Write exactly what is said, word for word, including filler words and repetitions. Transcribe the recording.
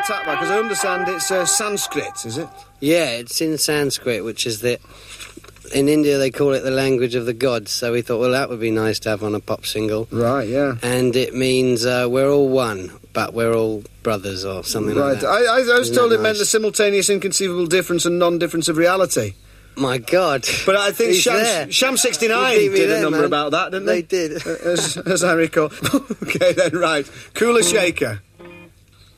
attack by? Because I understand it's uh, Sanskrit, is it? Yeah, it's in Sanskrit, which is the... In India, they call it the language of the gods, so we thought, well, that would be nice to have on a pop single. Right, yeah. And it means uh, we're all one, but we're all brothers or something right. like that. I, I, I was Isn't told that it meant nice? the simultaneous inconceivable difference and non-difference of reality. My God. But I think He's Sham, there. Sham sixty-nine You beat me did a there, number man. about that, didn't They they? did. as, as I recall. OK, then, right. Cooler Shaker.